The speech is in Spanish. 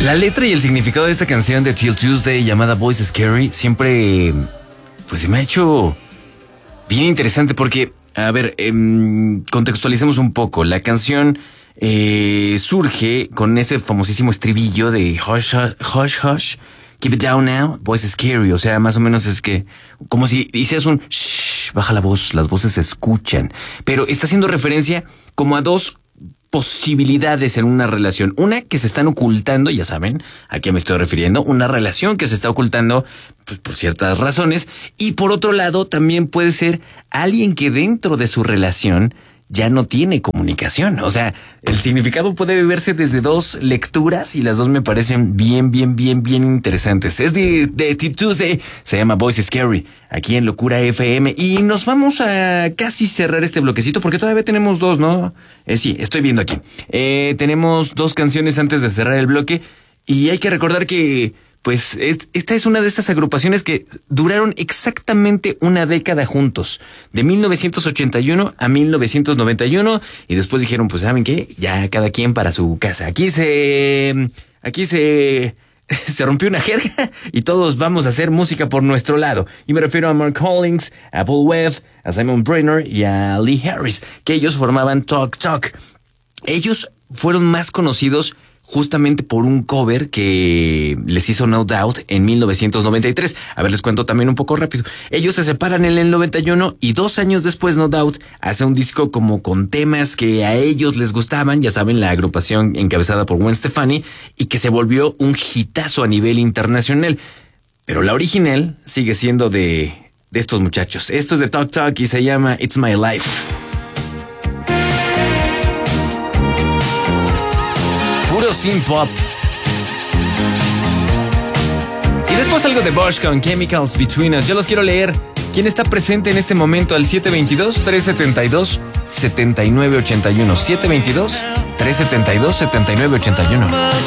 La letra y el significado de esta canción de Till Tuesday llamada Boys Scary siempre, pues se me ha hecho bien interesante porque, a ver, contextualicemos un poco. La canción surge con ese famosísimo estribillo de hush, hush, hush, keep it down now, Boys Scary. O sea, más o menos es que, como si hicieras un shh, baja la voz, las voces se escuchan. Pero está haciendo referencia como a dos posibilidades en una relación. Una que se están ocultando, ya saben a qué me estoy refiriendo, una relación que se está ocultando pues, por ciertas razones. Y por otro lado, también puede ser alguien que dentro de su relación ya no tiene comunicación. O sea, el significado puede verse desde dos lecturas y las dos me parecen bien interesantes. Es de Tuesday, se llama Boys Scary, aquí en Locura FM. Y nos vamos a casi cerrar este bloquecito porque todavía tenemos dos, ¿no? Sí, estoy viendo aquí. Tenemos dos canciones antes de cerrar el bloque y hay que recordar que pues esta es una de esas agrupaciones que duraron exactamente una década juntos, de 1981 a 1991, y después dijeron, pues ¿saben qué? Ya cada quien para su casa. Aquí se rompió una jerga y todos vamos a hacer música por nuestro lado. Y me refiero a Mark Hollings, a Paul Webb, a Simon Brenner y a Lee Harris, que ellos formaban Talk Talk. Ellos fueron más conocidos justamente por un cover que les hizo No Doubt en 1993. A ver, les cuento también un poco rápido. Ellos se separan en el 91 y 2 años después No Doubt hace un disco como con temas que a ellos les gustaban, ya saben, la agrupación encabezada por Gwen Stefani, y que se volvió un hitazo a nivel internacional. Pero la original sigue siendo de estos muchachos. Esto es de Talk Talk y se llama It's My Life. Puro synth pop. Y después algo de Bush con Chemicals Between Us. Yo los quiero leer. ¿Quién está presente en este momento al 722-372-7981? 722-372-7981.